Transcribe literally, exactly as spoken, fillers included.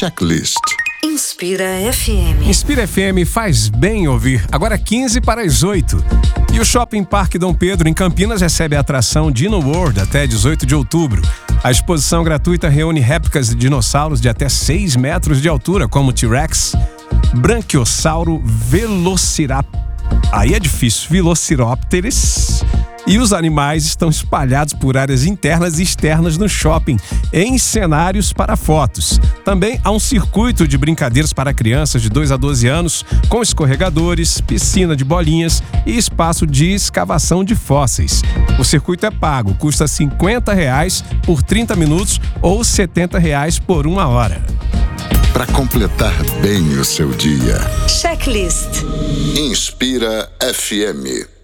Checklist. Inspira F M. Inspira F M faz bem ouvir. Agora quinze para as oito. E o Shopping Parque Dom Pedro, em Campinas, recebe a atração Dino World até dezoito de outubro. A exposição gratuita reúne réplicas de dinossauros de até seis metros de altura, como T-Rex, Branquiosauro, Velociraptor. Aí é difícil. Velociraptors. E os animais estão espalhados por áreas internas e externas no shopping, em cenários para fotos. Também há um circuito de brincadeiras para crianças de dois a doze anos, com escorregadores, piscina de bolinhas e espaço de escavação de fósseis. O circuito é pago, custa cinquenta reais por trinta minutos ou setenta reais por uma hora. Para completar bem o seu dia. Checklist. Inspira F M.